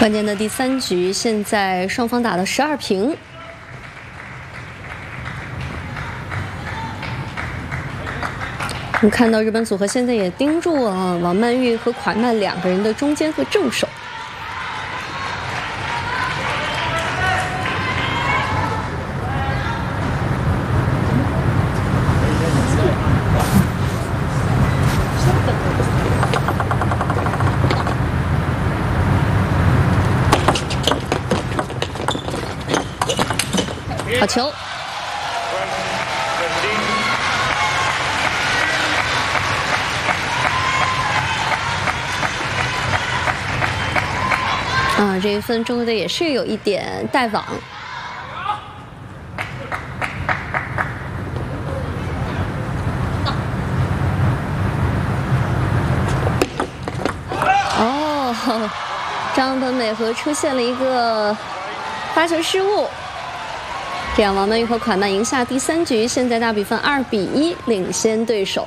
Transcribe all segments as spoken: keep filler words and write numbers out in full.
关键的第三局，现在双方打了十二平。我们看到日本组合现在也盯住了王曼玉和蒯曼两个人的中间和正手。 好球！啊，这一分中国队也是有一点带网。哦，张本美和出现了一个发球失误。 这样，王曼玉和蒯曼赢下第三局，现在大比分二比一领先对手。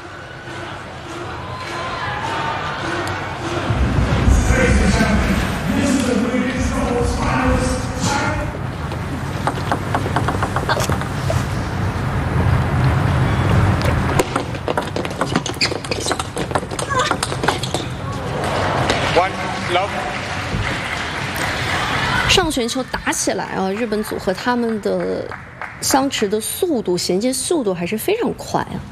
One love。 上旋球打起来啊，日本组合他们的相持的速度、衔接速度还是非常快啊。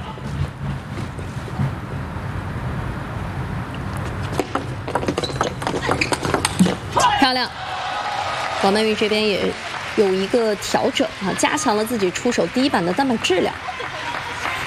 漂亮，王曼玉这边也有一个调整啊，加强了自己出手第一板的单板质量。